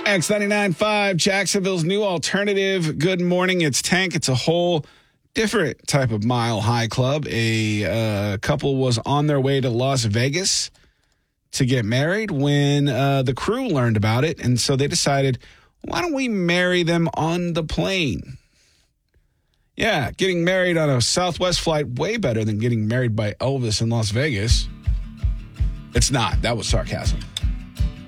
X99.5, Jacksonville's new alternative. Good morning. It's Tank. It's a whole different type of Mile High Club. A couple was on their way to Las Vegas to get married when the crew learned about it. And so they decided, why don't we marry them on the plane? Yeah, getting married on a Southwest flight, way better than getting married by Elvis in Las Vegas. It's not. That was sarcasm.